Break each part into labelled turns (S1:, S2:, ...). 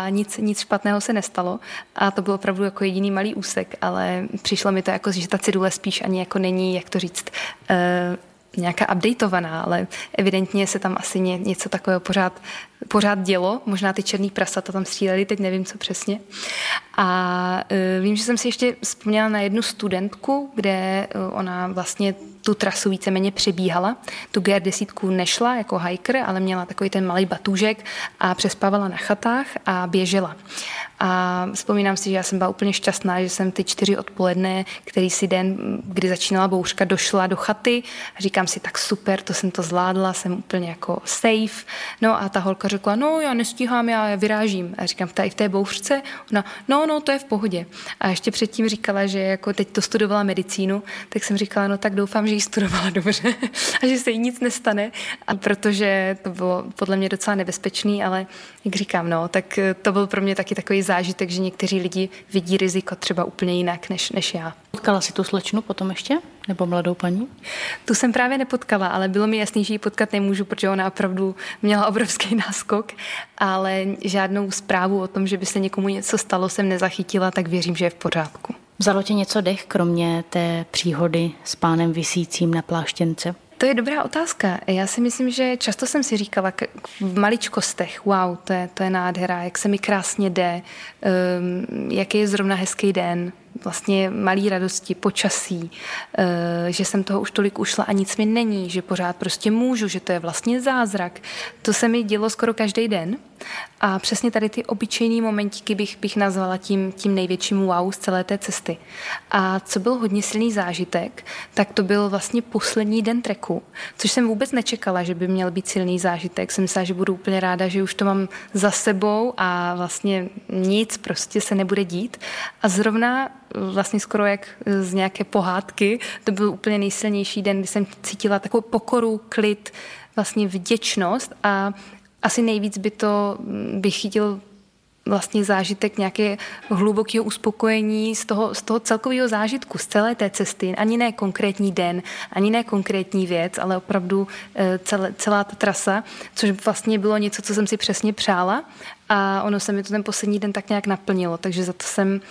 S1: nic špatného se nestalo a to byl opravdu jako jediný malý úsek, ale přišlo mi to jako, že ta cedule spíš ani jako není, jak to říct, nějaká updateovaná, ale evidentně se tam asi něco takového pořád dělo. Možná ty černý prasata tam stříleli, teď nevím, co přesně. A vím, že jsem si ještě vzpomněla na jednu studentku, kde ona vlastně tu trasu víceméně přebíhala. Tu GR10 nešla jako hiker, ale měla takový ten malý batůžek a přespávala na chatách a běžela. A vzpomínám si, že já jsem byla úplně šťastná, že jsem ty 4 odpoledne, který si den, kdy začínala bouřka, došla do chaty a říkám si, tak super, to jsem to zvládla, jsem úplně jako safe. No a ta holka řekla, no já nestíhám, já vyrážím. A říkám, v té bouřce? Ona, no, to je v pohodě. A ještě předtím říkala, že jako teď to studovala medicínu, tak jsem říkala, no tak doufám, že ji studovala dobře a že se jí nic nestane. A protože to bylo podle mě docela nebezpečný, ale jak říkám, no, tak to byl pro mě taky takový zážitek, že někteří lidi vidí riziko třeba úplně jinak než já.
S2: Potkala jsi tu slečnu potom ještě? Nebo mladou paní?
S1: Tu jsem právě nepotkala, ale bylo mi jasný, že ji potkat nemůžu, protože ona opravdu měla obrovský náskok, ale žádnou zprávu o tom, že by se někomu něco stalo, jsem nezachytila, tak věřím, že je v pořádku.
S2: Vzalo tě něco dech, kromě té příhody s pánem visícím na pláštěnce?
S1: To je dobrá otázka. Já si myslím, že často jsem si říkala v maličkostech, wow, to je nádhera, jak se mi krásně jde, jaký je zrovna hezký den, vlastně malý radosti, počasí, že jsem toho už tolik ušla a nic mi není, že pořád prostě můžu, že to je vlastně zázrak. To se mi dělo skoro každý den a přesně tady ty obyčejný momentíky bych nazvala tím největším wow z celé té cesty. A co byl hodně silný zážitek, tak to byl vlastně poslední den treku, což jsem vůbec nečekala, že by měl být silný zážitek. Jsem myslela, že budu úplně ráda, že už to mám za sebou a vlastně nic prostě se nebude dít. A zrovna vlastně skoro jak z nějaké pohádky, to byl úplně nejsilnější den, kdy jsem cítila takovou pokoru, klid, vlastně vděčnost a asi nejvíc bych chytil vlastně zážitek nějaké hlubokého uspokojení z toho celkového zážitku, z celé té cesty. Ani ne konkrétní den, ani ne konkrétní věc, ale opravdu celá ta trasa, což vlastně bylo něco, co jsem si přesně přála a ono se mi to ten poslední den tak nějak naplnilo, takže za to jsem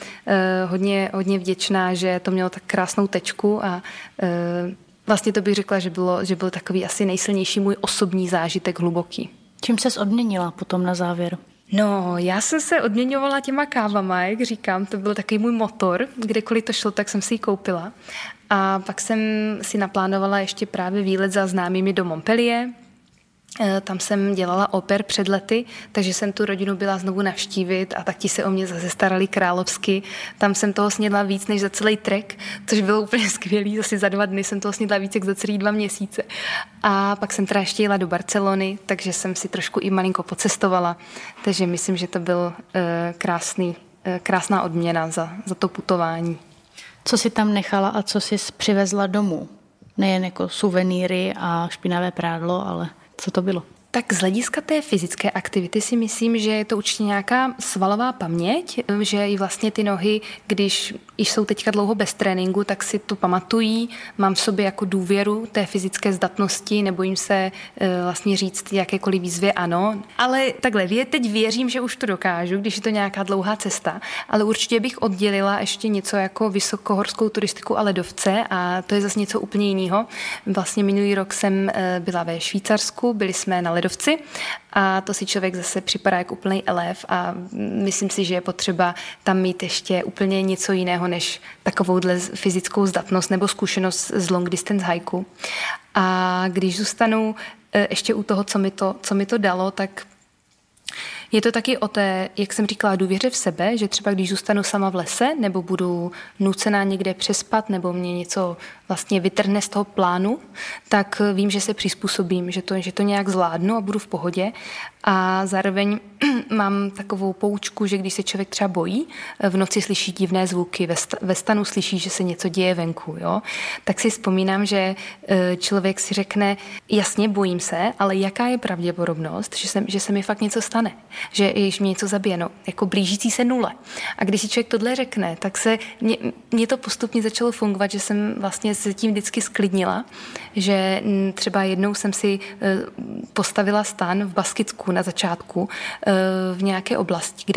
S1: hodně vděčná, že to mělo tak krásnou tečku a vlastně to bych řekla, že byl takový asi nejsilnější můj osobní zážitek hluboký.
S2: Čím ses odměnila potom na závěr?
S1: No, já jsem se odměňovala těma kávama, jak říkám, to byl takový můj motor, kdekoliv to šlo, tak jsem si ji koupila. A pak jsem si naplánovala ještě právě výlet za známými do Montpellier. Tam jsem dělala oper před lety, takže jsem tu rodinu byla znovu navštívit a tak ti se o mě zase starali královsky. Tam jsem toho snědla víc než za celý trek, což bylo úplně skvělý. Zase za 2 dny jsem toho snědla víc jak za celý 2 měsíce. A pak jsem teda ještě jela do Barcelony, takže jsem si trošku i malinko pocestovala. Takže myslím, že to byl krásná odměna za to putování.
S2: Co jsi tam nechala a co jsi přivezla domů? Nejen jako suvenýry a špinavé prádlo, ale co to bylo?
S1: Tak z hlediska té fyzické aktivity si myslím, že je to určitě nějaká svalová paměť, že i vlastně ty nohy, když jsou teďka dlouho bez tréninku, tak si to pamatují. Mám v sobě jako důvěru té fyzické zdatnosti, nebojím se vlastně říct jakékoliv výzvě ano. Ale takhle, teď věřím, že už to dokážu, když je to nějaká dlouhá cesta, ale určitě bych oddělila ještě něco jako vysokohorskou turistiku a ledovce a to je zase něco úplně jiného. Vlastně minulý rok jsem byla ve Švýcarsku, byli jsme na ledovci a to si člověk zase připadá jako úplný elév a myslím si, že je potřeba tam mít ještě úplně něco jiného než takovouhle fyzickou zdatnost nebo zkušenost z long distance hajku. A když zůstanu ještě u toho, co mi to dalo, tak je to taky o té, jak jsem říkala, důvěře v sebe, že třeba když zůstanu sama v lese nebo budu nucená někde přespat nebo mě něco vlastně vytrhne z toho plánu, tak vím, že se přizpůsobím, že to nějak zvládnu a budu v pohodě. A zároveň mám takovou poučku, že když se člověk třeba bojí, v noci slyší divné zvuky, ve stanu slyší, že se něco děje venku, jo? Tak si vzpomínám, že člověk si řekne, jasně bojím se, ale jaká je pravděpodobnost, že se mi fakt něco stane, že mě něco zabije, no, jako blížící se 0. A když si člověk tohle řekne, tak mě to postupně začalo fungovat, že jsem vlastně se tím vždycky sklidnila, že třeba jednou jsem si postavila stan v Baskicku na začátku v nějaké oblasti, kde